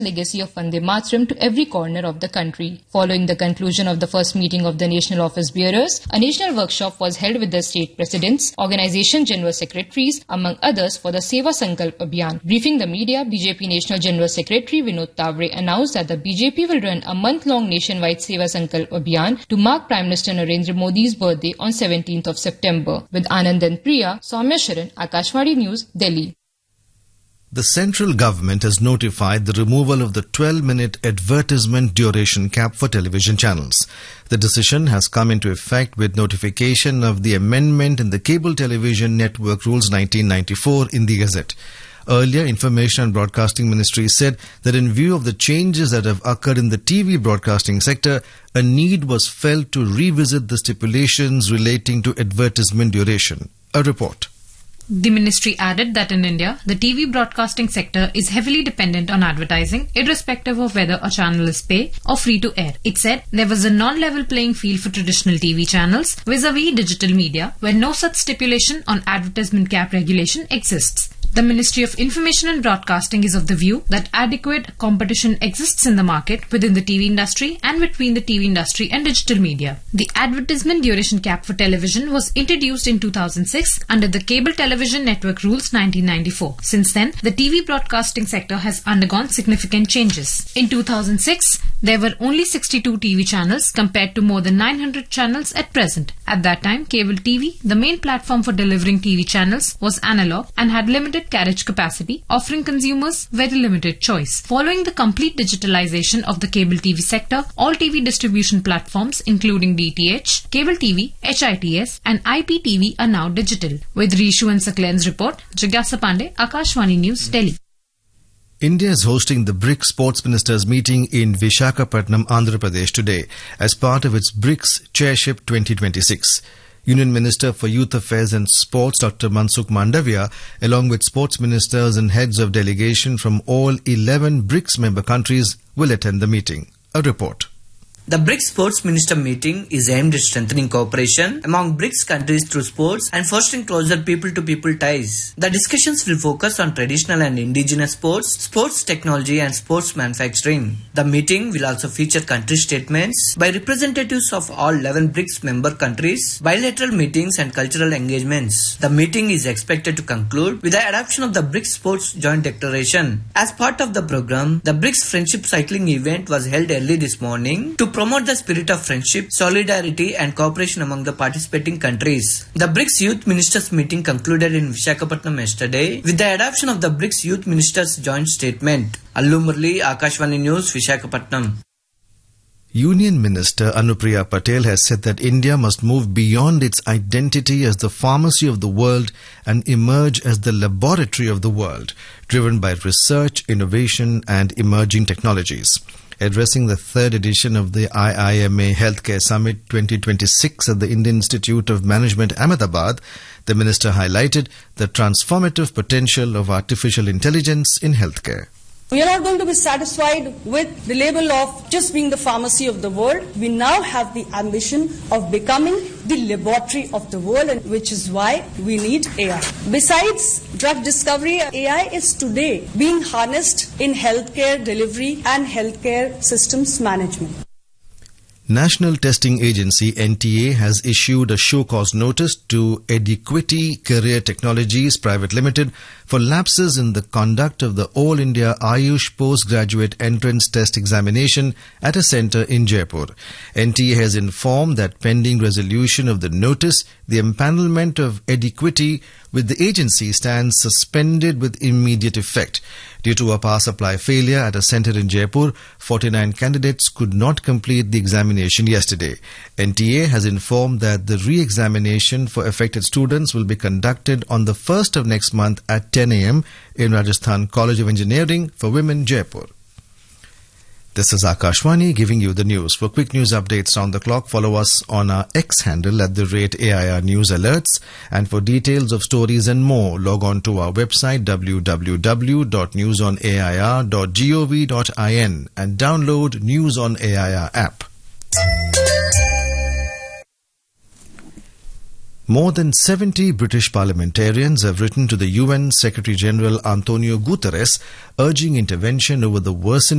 legacy of Vande Mataram to every corner of the country. Following the conclusion of the first meeting of the National Office Bearers, a national workshop was held with the state presidents, organization general secretaries, among others, for the Seva Sankalp Abhiyan. Briefing the media, BJP National General Secretary Vinod Tavre announced that the BJP will run a month-long nationwide Seva Sankalp Abhiyan to mark Prime Minister Narendra Modi's birthday on 17th of September. With Anand and Priya, Soumya Sharan, Akashvani News, Delhi. The central government has notified the removal of the 12-minute advertisement duration cap for television channels. The decision has come into effect with notification of the amendment in the Cable Television Network Rules 1994 in the Gazette. Earlier, Information and Broadcasting Ministry said that in view of the changes that have occurred in the TV broadcasting sector, a need was felt to revisit the stipulations relating to advertisement duration. A report. The ministry added that in India, the TV broadcasting sector is heavily dependent on advertising, irrespective of whether a channel is pay or free to air. It said there was a non-level playing field for traditional TV channels vis-a-vis digital media, where no such stipulation on advertisement cap regulation exists. The Ministry of Information and Broadcasting is of the view that adequate competition exists in the market within the TV industry and between the TV industry and digital media. The advertisement duration cap for television was introduced in 2006 under the Cable Television Network Rules 1994. Since then, the TV broadcasting sector has undergone significant changes. In 2006, there were only 62 TV channels compared to more than 900 channels at present. At that time, cable TV, the main platform for delivering TV channels, was analog and had limited carriage capacity, offering consumers very limited choice. Following the complete digitalization of the cable TV sector, all TV distribution platforms including DTH, cable TV, HITS and IPTV are now digital. With Rishu and Saklen's report, Jigyasa Pandey, Akashvani News, Delhi. India is hosting the BRICS Sports Ministers meeting in Visakhapatnam, Andhra Pradesh today as part of its BRICS Chairship 2026. Union Minister for Youth Affairs and Sports Dr. Mansukh Mandavia, along with sports ministers and heads of delegation from all 11 BRICS member countries, will attend the meeting. A report. The BRICS Sports Minister meeting is aimed at strengthening cooperation among BRICS countries through sports and fostering closer people-to-people ties. The discussions will focus on traditional and indigenous sports, sports technology and sports manufacturing. The meeting will also feature country statements by representatives of all 11 BRICS member countries, bilateral meetings and cultural engagements. The meeting is expected to conclude with the adoption of the BRICS Sports Joint Declaration. As part of the program, the BRICS Friendship Cycling event was held early this morning to promote the spirit of friendship, solidarity and cooperation among the participating countries. The BRICS Youth Ministers meeting concluded in Visakhapatnam yesterday with the adoption of the BRICS Youth Ministers joint statement. Allu Murli, Akashvani News, Visakhapatnam. Union Minister Anupriya Patel has said that India must move beyond its identity as the pharmacy of the world and emerge as the laboratory of the world, driven by research, innovation and emerging technologies. Addressing the third edition of the IIMA Healthcare Summit 2026 at the Indian Institute of Management, Ahmedabad, the minister highlighted the transformative potential of artificial intelligence in healthcare. We are not going to be satisfied with the label of just being the pharmacy of the world. We now have the ambition of becoming the laboratory of the world, and which is why we need AI. Besides drug discovery, AI is today being harnessed in healthcare delivery and healthcare systems management. National Testing Agency NTA has issued a show cause notice to Ediquity Career Technologies Private Limited for lapses in the conduct of the All India Ayush Postgraduate Entrance Test Examination at a centre in Jaipur. NTA has informed that pending resolution of the notice, the empanelment of Ediquity with the agency stands suspended with immediate effect. Due to a power supply failure at a centre in Jaipur, 49 candidates could not complete the examination yesterday. NTA has informed that the re-examination for affected students will be conducted on the 1st of next month at 10 a.m. in Rajasthan College of Engineering for Women, Jaipur. This is Akashvani giving you the news. For quick news updates round the clock, follow us on our X handle at @AIR News Alerts. And for details of stories and more, log on to our website www.newsonair.gov.in and download News on AIR app. More than 70 British parliamentarians have written to the UN Secretary-General Antonio Guterres urging intervention over the worsening